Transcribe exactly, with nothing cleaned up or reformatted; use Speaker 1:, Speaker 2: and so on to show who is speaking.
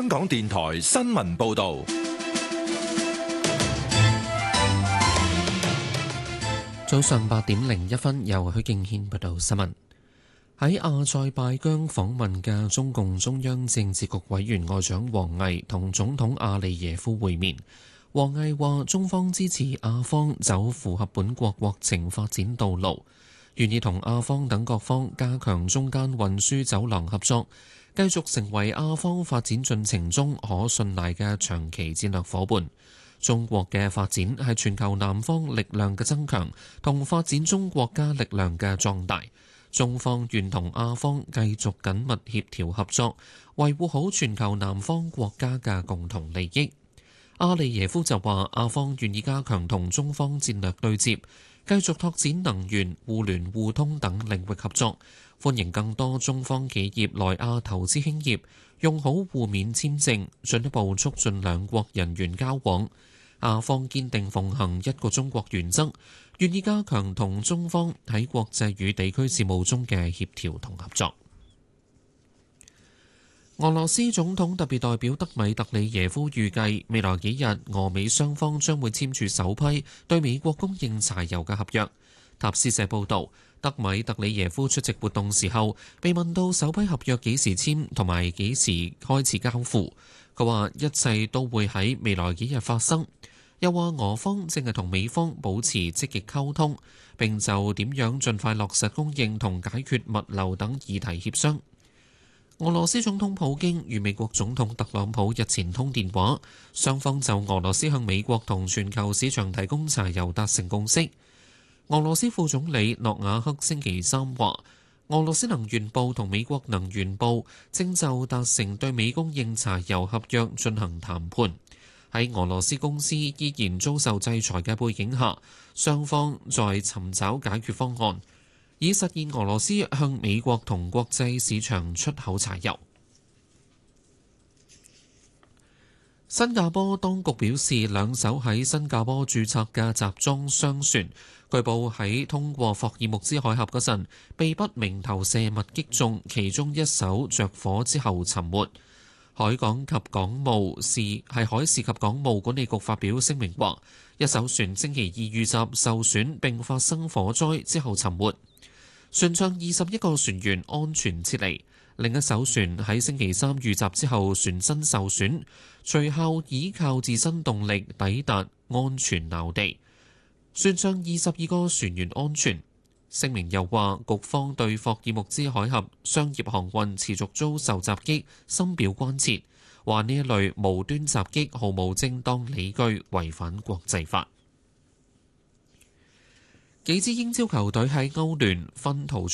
Speaker 1: 香港電台新聞報道。
Speaker 2: 早上八點零一分，由許敬軒報道新聞。喺阿塞拜疆訪問嘅中共中央政治局委員外長王毅同總統阿利耶夫會面。王毅話：中方支持阿方走符合本國國情發展道路，願意同阿方等各方加強中間運輸走廊合作，繼續成為阿方發展進程中可信賴嘅長期戰略夥伴。中國嘅發展係全球南方力量嘅增強同發展中國家力量嘅壯大。中方願同阿方繼續緊密協調合作，維護好全球南方國家嘅共同利益。阿利耶夫就話：阿方願意加強同中方戰略對接，繼續拓展能源、互聯互通等領域合作，歡迎更多中方企業來亞投資興業，用好互免簽證，進一步促進兩國人員交往。阿方堅定奉行一個中國原則，願意加強同中方喺國際與地區事務中嘅協調同合作。俄羅斯總統特別代表德米特里耶夫預計未來幾日俄美雙方將會簽署首批對美國供應柴油嘅合約。塔斯社報導，德米特里耶夫出席活動時候被問到首批合約幾時簽同埋幾時開始交付，佢話一切都會喺未來幾日發生。又話俄方正係同美方保持積極溝通，並就點樣盡快落實供應同解決物流等議題協商。俄羅斯總統普京與美國總統特朗普日前通電話，雙方就俄羅斯向美國同全球市場提供柴油達成共識。俄羅斯副總理諾瓦克星期三話，俄羅斯能源部同美國能源部正就達成對美供應柴油合約進行談判。喺俄羅斯公司依然遭受制裁嘅背景下，雙方在尋找解決方案，以實現俄羅斯向美國同國際市場出口柴油。新加坡當局表示，兩艘喺新加坡註冊嘅集裝箱船，據報喺通過霍爾木茲海峽嗰陣，被不明投射物擊中，其中一艘着火之後沉沒。海港及港務事係海事及港務管理局發表聲明話，一艘船星期二遇襲受損並發生火災之後沉沒，船上二十一個船員安全撤離。另一艘船喺星期三遇襲之後船身受損，隨後依靠自身動力抵達安全錨地，船上二十二個船員安全。聲明又話，局方對霍爾木茲海峽商業航運持續遭受襲擊深表關切，話呢一類無端襲擊毫無正當理據，違反國際法。幾支英超球隊喺歐聯分途出